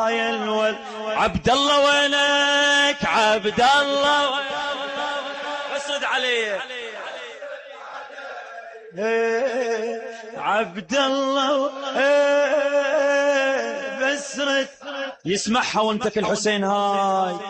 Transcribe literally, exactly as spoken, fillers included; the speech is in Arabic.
يا الولد عبد الله وينك عبد الله اسد علي عبد الله بسرت يسمعها وانت في الحسين هاي